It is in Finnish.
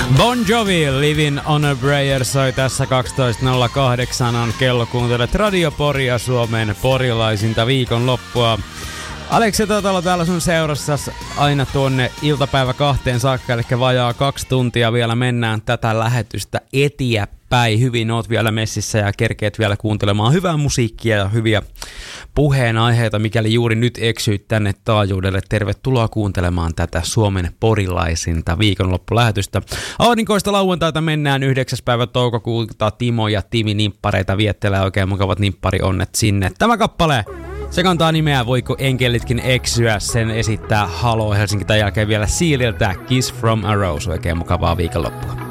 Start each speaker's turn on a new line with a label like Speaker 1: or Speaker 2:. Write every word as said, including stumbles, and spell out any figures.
Speaker 1: Bon Jovi, Living on a Prayer soi tässä kaksitoista nolla kahdeksan on kello. Kuuntelet Radio Poria, Suomen porilaisinta viikonloppua. Aleksi Totalo täällä sun seurassa aina tuonne iltapäivä kahteen saakka, eli vajaa kaksi tuntia vielä mennään tätä lähetystä eteenpäin. Hyvin oot vielä messissä ja kerkeet vielä kuuntelemaan hyvää musiikkia ja hyviä puheenaiheita, mikäli juuri nyt eksyit tänne taajuudelle. Tervetuloa kuuntelemaan tätä Suomen porilaisinta viikonloppulähetystä. Aurinkoista lauantaita mennään yhdeksäs päivä toukokuuta. Timo ja Timi nimppareita viettelee, oikein mukavat nimpparionnet sinne. Tämä kappale, se kantaa nimeä Voiko enkelitkin eksyä, sen esittää Halo Helsinki, tämän jälkeen vielä Siililtä Kiss from a Rose. Oikein mukavaa viikonloppua.